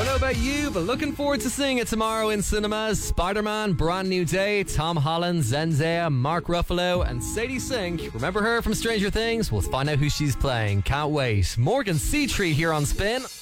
Don't know about you, but looking forward to seeing it tomorrow in cinemas. Spider-Man, Brand New Day, Tom Holland, Zendaya, Mark Ruffalo, and Sadie Sink. Remember her from Stranger Things? We'll find out who she's playing. Can't wait. Morgan Seatree here on Spin.